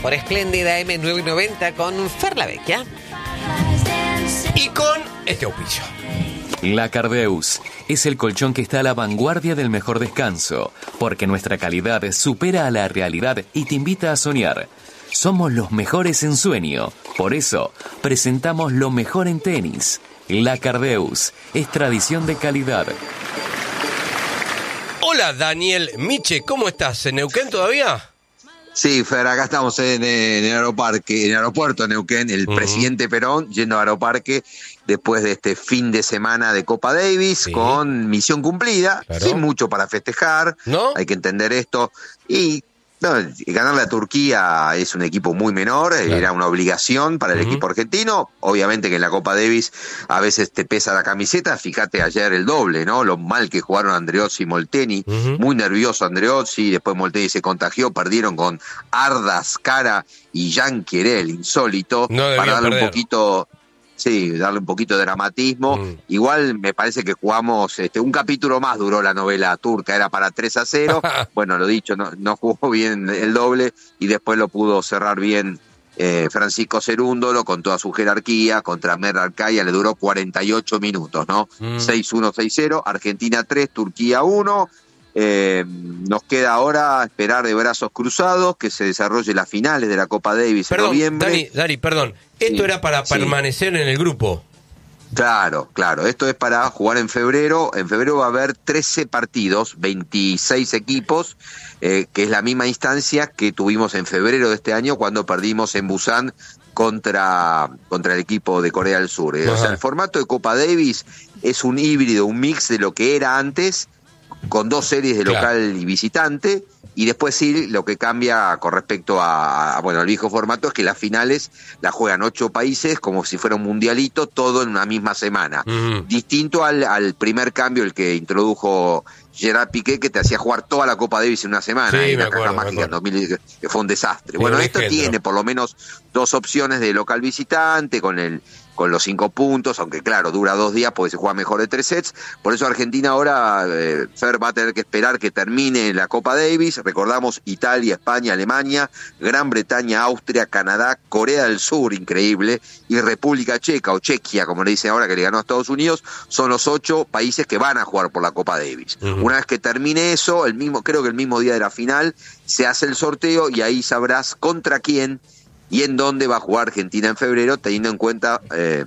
por Espléndida M990 con Fer La Vecchia. Y con este auspicio. La Cardeus es el colchón que está a la vanguardia del mejor descanso, porque nuestra calidad supera a la realidad y te invita a soñar. Somos los mejores en sueño, por eso presentamos lo mejor en tenis. La Cardeus es tradición de calidad. Hola Daniel Miche, ¿cómo estás? ¿En Neuquén todavía? Sí, Fer, acá estamos en el aeropuerto de Neuquén, el presidente Perón yendo al aeroparque después de este fin de semana de Copa Davis, sí, con misión cumplida, claro, sin mucho para festejar, ¿no? Hay que entender esto. Y no, ganarle a Turquía es un equipo muy menor, claro, era una obligación para el equipo argentino. Obviamente que en la Copa Davis a veces te pesa la camiseta, fíjate ayer el doble, ¿no? Lo mal que jugaron Andreozzi y Molteni, muy nervioso Andreozzi, después Molteni se contagió, perdieron con Ardas, Cara y Jan Quierel, insólito, para darle un poquito... Sí, darle un poquito de dramatismo. Igual me parece que jugamos, un capítulo más duró la novela turca, era para 3-0. Bueno, lo dicho, no jugó bien el doble y después lo pudo cerrar bien Francisco Cerúndolo con toda su jerarquía. Contra Mer Arcaya le duró 48 minutos, ¿no? 6-1, 6-0, Argentina 3, Turquía 1. Nos queda ahora esperar de brazos cruzados que se desarrolle las finales de la Copa Davis en noviembre. Dani, perdón, esto sí, era para permanecer en el grupo. Claro, esto es para jugar en febrero. En febrero va a haber 13 partidos, 26 equipos, que es la misma instancia que tuvimos en febrero de este año cuando perdimos en Busan contra el equipo de Corea del Sur. O sea, el formato de Copa Davis es un híbrido, un mix de lo que era antes, con 2 series de local y visitante, y después sí, lo que cambia con respecto al viejo formato es que las finales las juegan 8 países como si fuera un mundialito, todo en una misma semana. Distinto al primer cambio, el que introdujo Gerard Piqué, que te hacía jugar toda la Copa Davis en una semana, en la caja mágica en 2010, que fue un desastre. Bueno, esto tiene por lo menos 2 opciones de local visitante, con los 5 puntos, aunque claro, dura 2 días porque se juega mejor de 3 sets. Por eso Argentina ahora, Fer, va a tener que esperar que termine la Copa Davis. Recordamos Italia, España, Alemania, Gran Bretaña, Austria, Canadá, Corea del Sur, increíble, y República Checa, o Chequia, como le dicen ahora, que le ganó a Estados Unidos. Son los 8 países que van a jugar por la Copa Davis. Una vez que termine eso, creo que el mismo día de la final, se hace el sorteo y ahí sabrás contra quién y en dónde va a jugar Argentina en febrero, teniendo en cuenta,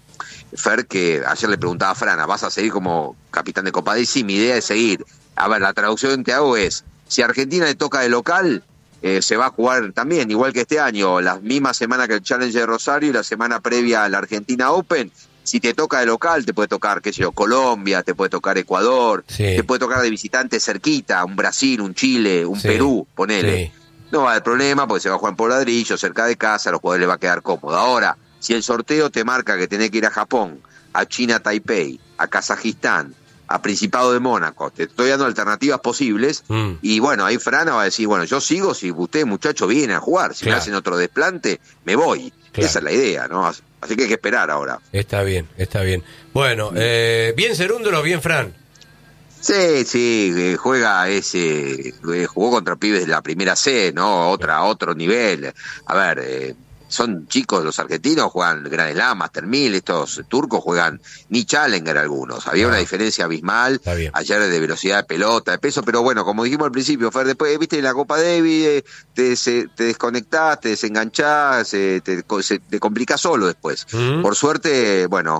Fer, que ayer le preguntaba a Frana, ¿vas a seguir como capitán de Copa Davis? Sí, mi idea es seguir. A ver, la traducción que hago es, si a Argentina le toca de local, se va a jugar también, igual que este año, la misma semana que el Challenge de Rosario y la semana previa a la Argentina Open. Si te toca de local, te puede tocar, qué sé yo, Colombia, te puede tocar Ecuador, te puede tocar de visitante cerquita, un Brasil, un Chile, un Perú, ponele. Sí. No va a haber problema porque se va a jugar por ladrillo, cerca de casa, a los jugadores les va a quedar cómodo. Ahora, si el sorteo te marca que tenés que ir a Japón, a China Taipei, a Kazajistán, a Principado de Mónaco, te estoy dando alternativas posibles, y bueno, ahí Frana va a decir, bueno, yo sigo si usted, muchacho, viene a jugar, si me hacen otro desplante, me voy. Esa es la idea, ¿no? Así que hay que esperar ahora. Está bien. Bueno, bien Cerúndolo, bien Fran. Sí, jugó contra pibes de la primera C, ¿no? Otro nivel. A ver, son chicos los argentinos, juegan Grand Slam, Master 1000, estos turcos juegan ni Challenger algunos. Había una diferencia abismal ayer de velocidad de pelota, de peso, pero bueno, como dijimos al principio, Fer, después, viste, en la Copa Davis te desconectás, te desenganchás, te complicás solo después. Por suerte, bueno,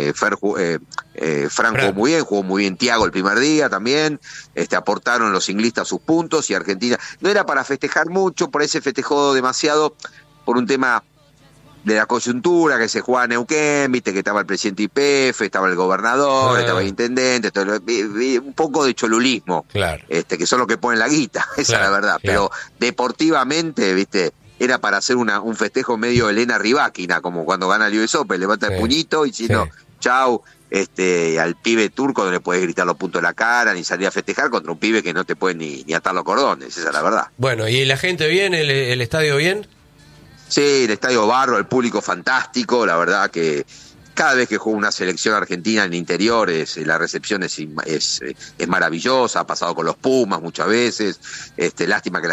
Fran jugó muy bien Thiago el primer día también, aportaron los inglistas sus puntos y Argentina no era para festejar mucho, por ahí se festejó demasiado por un tema de la coyuntura, que se jugaba en Neuquén, viste que estaba el presidente YPF, estaba el gobernador, estaba el intendente, un poco de cholulismo, que son los que ponen la guita, esa es la verdad, pero deportivamente, viste, era para hacer un festejo medio Elena Rybakina, como cuando gana el US Open, levanta el puñito y si no, chau. Al pibe turco no le puedes gritar los puntos en la cara ni salir a festejar contra un pibe que no te puede ni atar los cordones, esa es la verdad. Bueno, ¿y la gente bien? ¿El estadio bien? Sí, el estadio barro, el público fantástico, la verdad que cada vez que juega una selección argentina en el interior la recepción es maravillosa, ha pasado con los Pumas muchas veces, lástima que